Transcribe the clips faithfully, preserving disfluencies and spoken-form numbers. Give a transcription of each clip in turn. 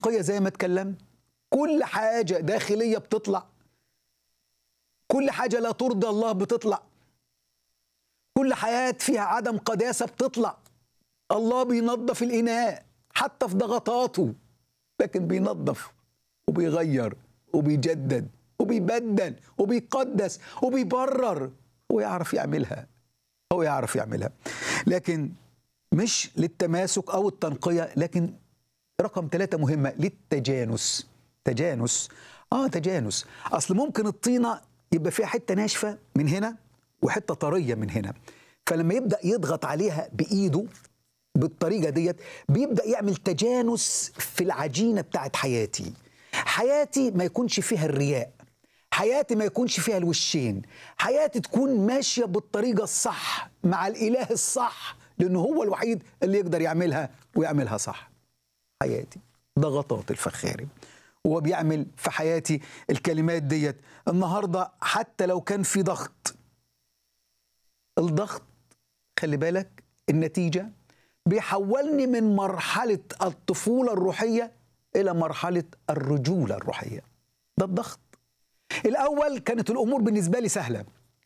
تنقية زي ما اتكلمت، كل حاجة داخلية بتطلع، كل حاجة لا ترضي الله بتطلع، كل حياة فيها عدم قداسة بتطلع. الله بينظف الإناء حتى في ضغطاته، لكن بينظف وبيغير وبيجدد وبيبدل وبيقدس وبيبرر. هو يعرف يعملها، هو يعرف يعملها، لكن مش للتماسك أو التنقية، لكن رقم ثلاثة مهمة، للتجانس. تجانس آه تجانس. أصل ممكن الطينة يبقى فيها حتة ناشفة من هنا وحتة طرية من هنا، فلما يبدأ يضغط عليها بإيده بالطريقة ديت بيبدأ يعمل تجانس في العجينة بتاعت حياتي. حياتي ما يكونش فيها الرياء، حياتي ما يكونش فيها الوشين، حياتي تكون ماشية بالطريقة الصح مع الإله الصح، لأنه هو الوحيد اللي يقدر يعملها ويعملها صح. حياتي ضغطات الفخاري، هو بيعمل في حياتي الكلمات ديت. النهاردة حتى لو كان في ضغط، الضغط خلي بالك النتيجة بيحولني من مرحلة الطفولة الروحية إلى مرحلة الرجولة الروحية. ده الضغط. الأول كانت الأمور بالنسبة لي سهلة،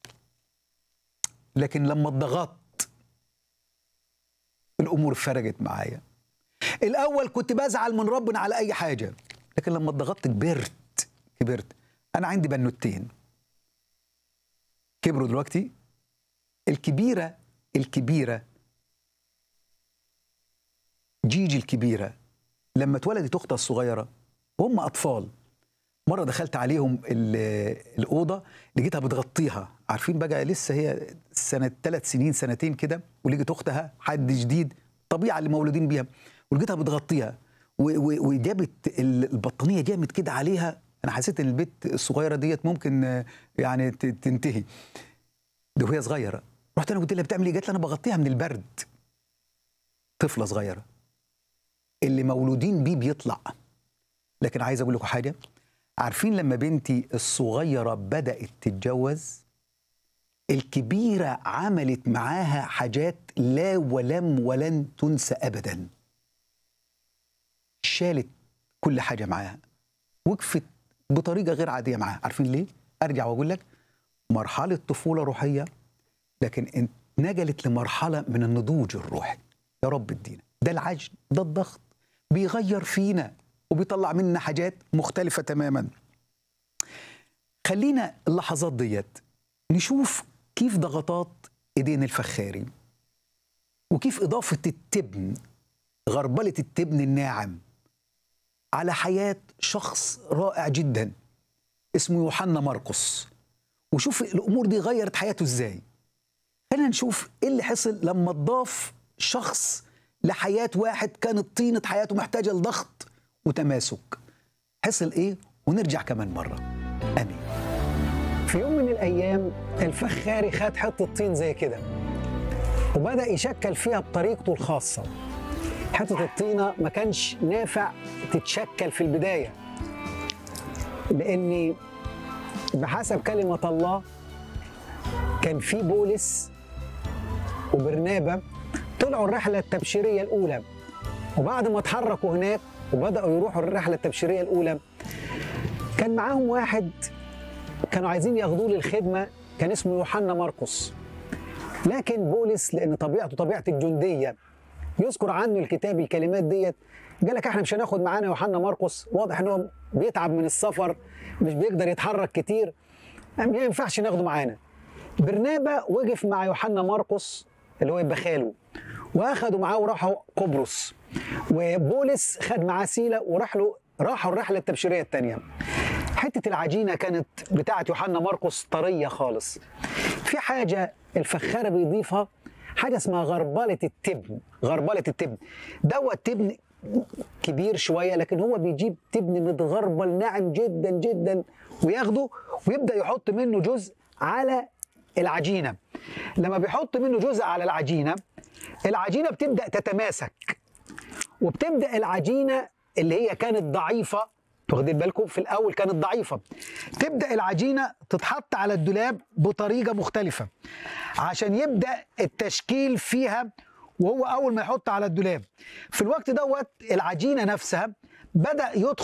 لكن لما اتضغطت الأمور فرجت معايا. الأول كنت بزعل من ربنا على أي حاجة، لكن لما اتضغطت كبرت كبرت. أنا عندي بنوتين كبروا دلوقتي. الكبيرة الكبيرة جيجي الكبيرة لما اتولدت أختها الصغيرة وهم أطفال، مرة دخلت عليهم الأوضة لقيتها بتغطيها، عارفين بقى لسه هي سنة ثلاث سنين سنتين كده، ولقيت أختها حد جديد طبيعة اللي مولودين بيها، ولقيتها بتغطيها وجابت البطانية جامد كده عليها. أنا حسيت إن البنت الصغيرة ديت ممكن يعني تنتهي، ده وهي صغيرة. رحت أنا قلت لها بتعمل إيه؟ قالت لي أنا بغطيها من البرد. طفلة صغيرة اللي مولودين بيه بيطلع. لكن عايز أقول لكم حاجة، عارفين لما بنتي الصغيرة بدأت تتجوز، الكبيرة عملت معاها حاجات لا ولم ولن تنسى أبدا. شالت كل حاجة معاها، وقفت بطريقة غير عادية معاها. عارفين ليه؟ أرجع وأقول لك، مرحلة طفولة روحية، لكن نقلت لمرحلة من النضوج الروحي. يا رب ادينا. ده العجن، ده الضغط بيغير فينا وبيطلع مننا حاجات مختلفة تماما. خلينا اللحظات ديت نشوف كيف ضغطات ايدين الفخاري، وكيف إضافة التبن، غربلة التبن الناعم على حياة شخص رائع جدا اسمه يوحنا مرقس، وشوف الأمور دي غيرت حياته ازاي. خلينا نشوف ايه اللي حصل لما تضاف شخص لحياة واحد كانت طينة حياته محتاجة لضغط وتماسك. حصل ايه؟ ونرجع كمان مرة. امين. في يوم من الايام الفخاري خد حته طين زي كده وبدا يشكل فيها بطريقته الخاصه. حته الطينه ما كانش نافع تتشكل في البدايه، لان بحسب كلمه الله كان في بولس وبرنابا طلعوا الرحله التبشيريه الاولى، وبعد ما اتحركوا هناك وبداوا يروحوا الرحله التبشيريه الاولى كان معاهم واحد كانوا عايزين ياخدوه للخدمه، كان اسمه يوحنا مرقس. لكن بولس لان طبيعته طبيعه الجنديه يذكر عنه الكتاب الكلمات ديت، قال لك احنا مش هناخد معانا يوحنا مرقس، واضح ان هو بيتعب من السفر، مش بيقدر يتحرك كتير، ما ينفعش ناخده معانا. برنابا وقف مع يوحنا مرقس اللي هو يبقى خاله، واخدوا معاه وراحوا قبرص، وبولس خد معاه سيلة وراح له راحوا الرحله التبشيريه الثانيه. حته العجينه كانت بتاعه يوحنا مرقس طريه خالص. في حاجه الفخاره بيضيفها، حاجه اسمها غربله التبن. غربله التبن دوت تبن كبير شويه، لكن هو بيجيب تبن متغربل ناعم جدا جدا وياخده ويبدا يحط منه جزء على العجينه. لما بيحط منه جزء على العجينه، العجينه بتبدا تتماسك، وبتبدا العجينه اللي هي كانت ضعيفه، واخدين بالكم في الاول كانت ضعيفه، تبدا العجينه تتحط على الدولاب بطريقه مختلفه عشان يبدا التشكيل فيها. وهو اول ما يحط على الدولاب في الوقت دوت العجينه نفسها بدأ يدخل